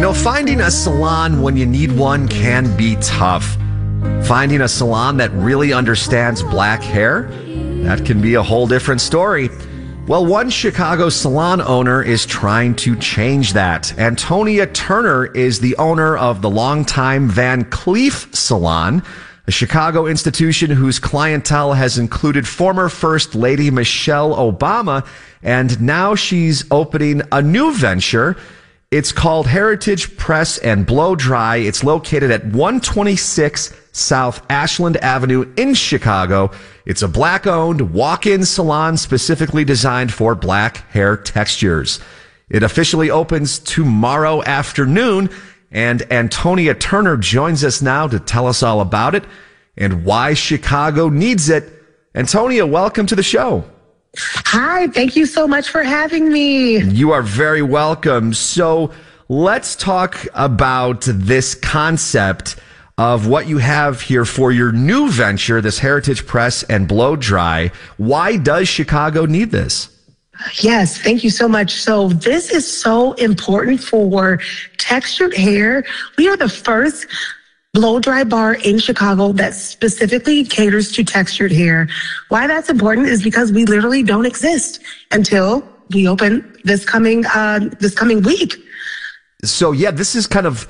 Finding a salon when you need one can be tough. Finding a salon that really understands black hair, that can be a whole different story. Well, one Chicago salon owner is trying to change that. Antonia Turner is the owner of the longtime Van Cleef Salon, a Chicago institution whose clientele has included former First Lady Michelle Obama, and now she's opening a new venture. It's called Heritage Press and Blow Dry. It's located at 126 South Ashland Avenue in Chicago. It's a black-owned walk-in salon specifically designed for black hair textures. It officially opens tomorrow afternoon, and Antonia Turner joins us now to tell us all about it and why Chicago needs it. Antonia, welcome to the show. Hi, thank you so much for having me. You are very welcome. So let's talk about this concept of what you have here for your new venture, this Heritage Press and Blow Dry. Why does Chicago need this? Yes, thank you so much. So this is so important for textured hair. We are the first blow dry bar in Chicago that specifically caters to textured hair. Why that's important is because we literally don't exist until we open this coming week. So yeah, this is kind of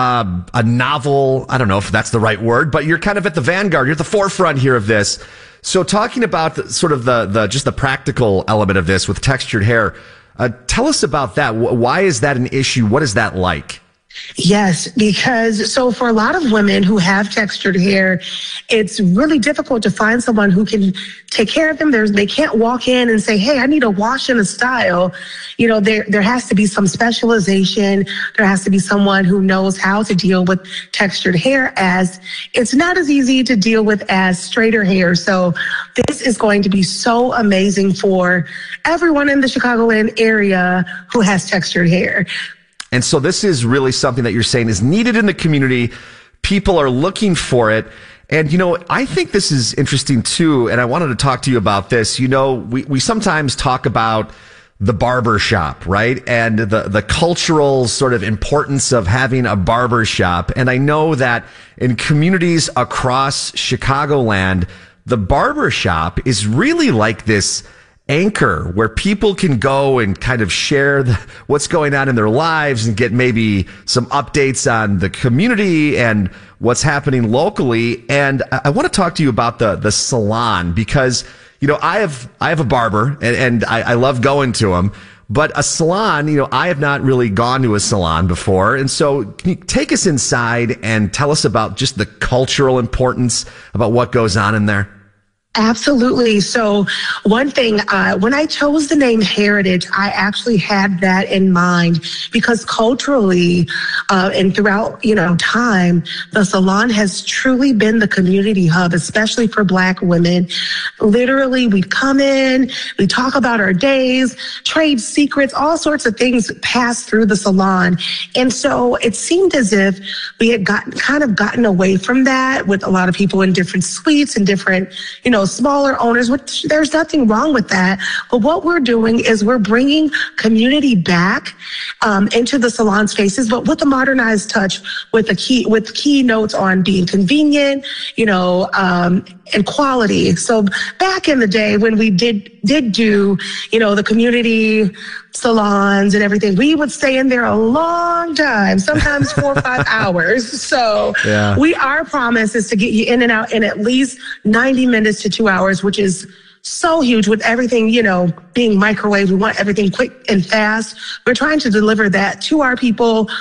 a novel, I don't know if that's the right word, but you're kind of at the vanguard. You're at the forefront here of this. So talking about just the practical element of this with textured hair, tell us about that. Why is that an issue? What is that like? Yes, because so for a lot of women who have textured hair, it's really difficult to find someone who can take care of them. They can't walk in and say, hey, I need a wash and a style. There has to be some specialization. There has to be someone who knows how to deal with textured hair, as it's not as easy to deal with as straighter hair. So this is going to be so amazing for everyone in the Chicagoland area who has textured hair. And so this is really something that you're saying is needed in the community. People are looking for it. And, I think this is interesting too. And I wanted to talk to you about this. We sometimes talk about the barber shop, right? And the cultural sort of importance of having a barber shop. And I know that in communities across Chicagoland, the barber shop is really like this anchor where people can go and kind of share what's going on in their lives and get maybe some updates on the community and what's happening locally. And I want to talk to you about the salon because, I have a barber and I love going to him, but a salon, I have not really gone to a salon before. And so can you take us inside and tell us about just the cultural importance about what goes on in there? Absolutely. So one thing, when I chose the name Heritage, I actually had that in mind because culturally and throughout, time, the salon has truly been the community hub, especially for Black women. Literally, we come in, we talk about our days, trade secrets, all sorts of things pass through the salon. And so it seemed as if we had gotten away from that with a lot of people in different suites and different, smaller owners, which there's nothing wrong with that. But what we're doing is we're bringing community back into the salon spaces, but with a modernized touch, with key notes on being convenient, and quality. So back in the day when we did do, the community salons and everything, we would stay in there a long time, sometimes 4 or 5 hours. So yeah. Our promise is to get you in and out in at least 90 minutes to 2 hours, which is so huge with everything, being microwave. We want everything quick and fast. We're trying to deliver that to our people